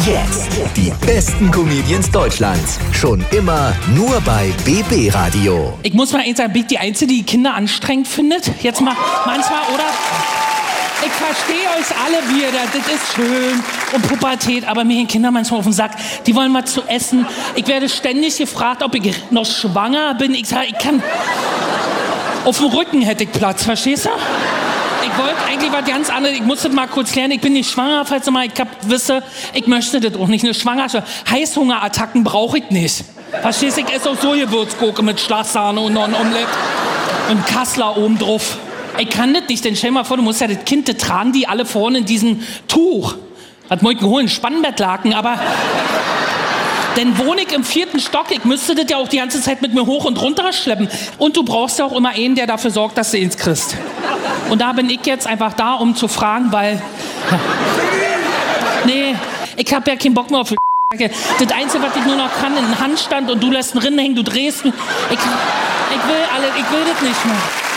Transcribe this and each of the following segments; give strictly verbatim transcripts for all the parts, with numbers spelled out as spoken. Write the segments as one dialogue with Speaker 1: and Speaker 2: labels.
Speaker 1: jetzt die besten Comedians Deutschlands. Schon immer nur bei B B Radio.
Speaker 2: Ich muss mal eins sagen, bin ich die Einzige, die Kinder anstrengend findet? Jetzt mal manchmal, oder? Ich verstehe euch alle wieder, das ist schön und Pubertät, aber mir gehen Kinder manchmal auf den Sack. Die wollen mal zu essen. Ich werde ständig gefragt, ob ich noch schwanger bin. Ich sage, ich kann... Auf dem Rücken hätte ich Platz, verstehst du? Ich wollte eigentlich was ganz anderes. Ich muss das mal kurz klären. Ich bin nicht schwanger, falls du mal, ich hab, wisse, ich möchte das auch nicht. Eine Schwangerschaft. Heißhungerattacken brauche ich nicht. Verstehst du? Ich esse auch so Gewürzgurke mit Schlagsahne und noch ein Omelett und Kassler oben drauf. Ich kann das nicht, denn stell dir mal vor, du musst ja das Kind, das tragen die alle vorne in diesem Tuch. Was muss ich denn holen? Spannbettlaken, aber... Denn wohne ich im vierten Stock, ich müsste das ja auch die ganze Zeit mit mir hoch und runter schleppen. Und du brauchst ja auch immer einen, der dafür sorgt, dass du ins kriegst. Und da bin ich jetzt einfach da, um zu fragen, weil... Ja. Nee, ich hab ja keinen Bock mehr auf... Das Einzige, was ich nur noch kann, ist ein Handstand und du lässt einen Rinnen hängen, du drehst mich. Ich, ich will alle, ich will das nicht mehr.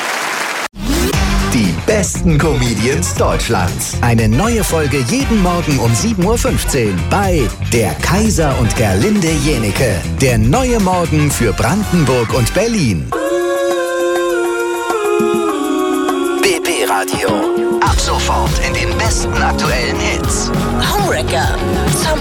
Speaker 1: Die besten Comedians Deutschlands. Eine neue Folge jeden Morgen um sieben Uhr fünfzehn bei Der Kaiser und Gerlinde Jenieke. Der neue Morgen für Brandenburg und Berlin. B B Radio. Ab sofort in den besten aktuellen Hits.
Speaker 3: Homewrecker.